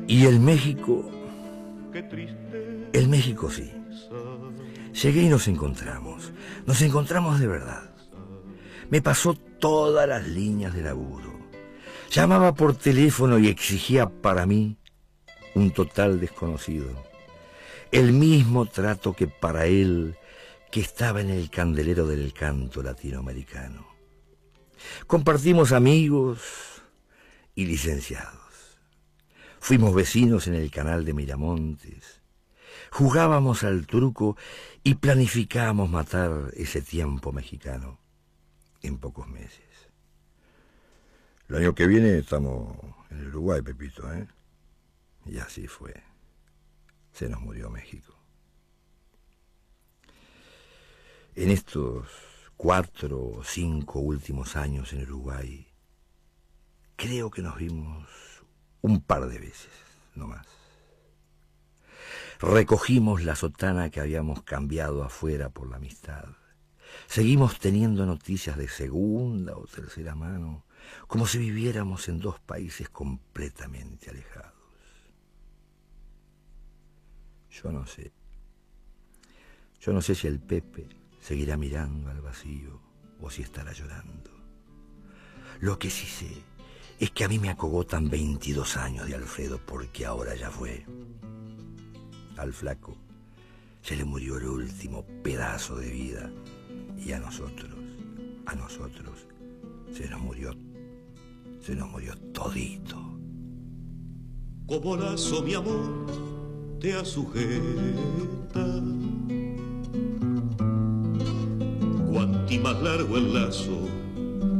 Y el México sí. Llegué y nos encontramos de verdad. Me pasó todas las líneas de laburo. Llamaba por teléfono y exigía para mí un total desconocido. El mismo trato que para él, que estaba en el candelero del canto latinoamericano. Compartimos amigos y licenciados. Fuimos vecinos en el canal de Miramontes. Jugábamos al truco y planificábamos matar ese tiempo mexicano en pocos meses. El año que viene estamos en el Uruguay, Pepito, ¿eh? Y así fue. Se nos murió México. En estos 4 o 5 últimos años en Uruguay, creo que nos vimos un par de veces, no más. Recogimos la sotana que habíamos cambiado afuera por la amistad. Seguimos teniendo noticias de segunda o tercera mano, como si viviéramos en 2 países completamente alejados. Yo no sé si el Pepe seguirá mirando al vacío o si estará llorando. Lo que sí sé es que a mí me acogotan 22 años de Alfredo, porque ahora ya fue. Al flaco se le murió el último pedazo de vida, y a nosotros se nos murió todito. Como lazo mi amor te asujeta, cuanti más largo el lazo